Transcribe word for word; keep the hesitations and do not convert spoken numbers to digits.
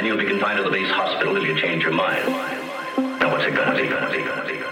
and you'll be confined to the base hospital if you change your mind. Now what's it gonna be, gonna be, gonna be?